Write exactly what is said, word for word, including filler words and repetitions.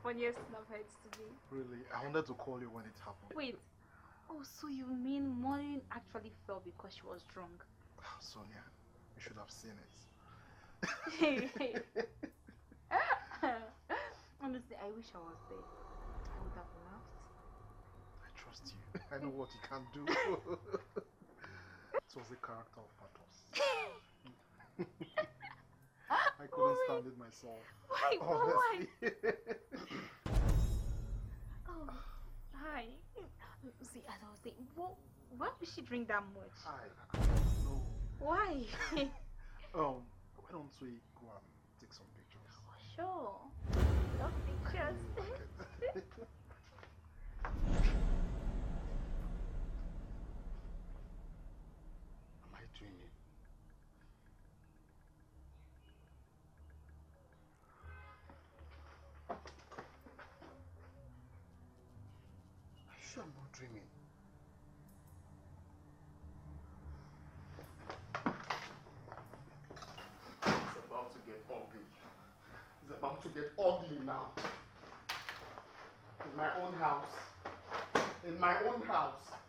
funniest thing I've heard today. Really? I wanted to call you when it happened. Wait. Oh, so you mean Maureen actually fell because she was drunk? Sonia, you should have seen it. Honestly, I wish I was there. I would have laughed. I trust you. I know what you can do. It was the character of Patos. I couldn't oh stand it myself. Why? Honestly. Why? Oh, hi. See, as I was saying, what, why would she drink that much? I, I don't know. Why? um, why don't we go and take some pictures? Oh, sure. Love pictures. Am I dreaming? Are you sure I'm not dreaming? It's about to get ugly. It's about to get ugly now. In my own house. In my own house.